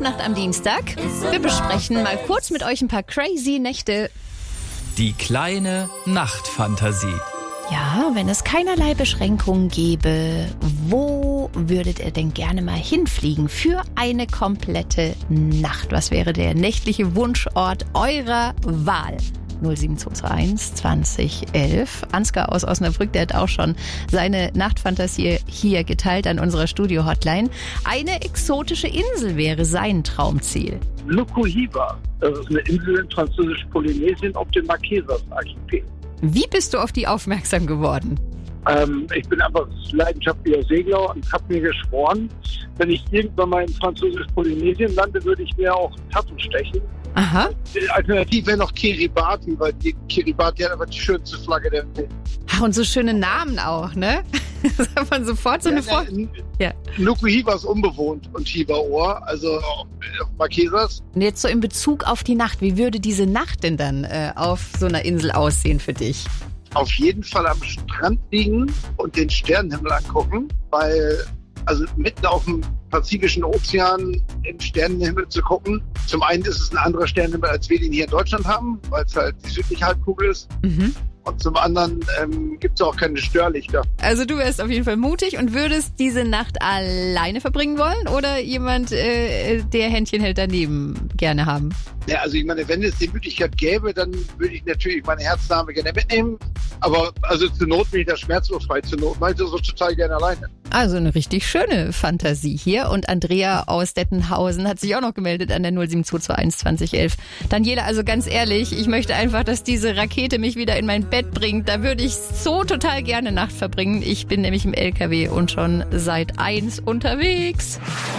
Mitternacht am Dienstag. Wir besprechen mal kurz mit euch ein paar crazy Nächte. Die kleine Nachtfantasie. Ja, wenn es keinerlei Beschränkungen gäbe, wo würdet ihr denn gerne mal hinfliegen für eine komplette Nacht? Was wäre der nächtliche Wunschort eurer Wahl? 07221 2011. Ansgar aus Osnabrück, der hat auch schon seine Nachtfantasie hier geteilt an unserer Studio-Hotline. Eine exotische Insel wäre sein Traumziel. Nuku-Hiva. Das ist eine Insel in französisch-Polynesien auf dem Marquesas-Archipel. Wie bist du auf die aufmerksam geworden? Ich bin einfach leidenschaftlicher Segler und habe mir geschworen, wenn ich irgendwann mal in französisch-Polynesien lande, würde ich mir auch ein Tattoo stechen. Aha. Die Alternative wäre noch Kiribati, weil die Kiribati hat aber die schönste Flagge der Welt. Ach, und so schöne Namen auch, ne? Das hat man sofort so eine Ja. Nuku-Hiva ist unbewohnt und Hiva-Ohr, also auf Marquesas. Und jetzt so in Bezug auf die Nacht, wie würde diese Nacht denn dann auf so einer Insel aussehen für dich? Auf jeden Fall am Strand liegen und den Sternenhimmel angucken, weil also mitten auf dem Pazifischen Ozean in den Sternenhimmel zu gucken. Zum einen ist es ein anderer Sternenhimmel, als wir den hier in Deutschland haben, weil es halt die südliche Halbkugel ist. Mhm. Und zum anderen gibt es auch keine Störlichter. Also du wärst auf jeden Fall mutig und würdest diese Nacht alleine verbringen wollen oder jemand, der Händchen hält daneben, gerne haben? Ja, also ich meine, wenn es die Möglichkeit gäbe, dann würde ich natürlich meine Herzdame gerne mitnehmen. Aber also zur Not bin ich da schmerzlos frei. Zur Not mache ich das so total gerne alleine. Also eine richtig schöne Fantasie hier. Und Andrea aus Dettenhausen hat sich auch noch gemeldet an der 07221 2011. Daniela, also ganz ehrlich, ich möchte einfach, dass diese Rakete mich wieder in mein Bett bringt. Da würde ich so total gerne Nacht verbringen. Ich bin nämlich im LKW und schon seit 1 unterwegs.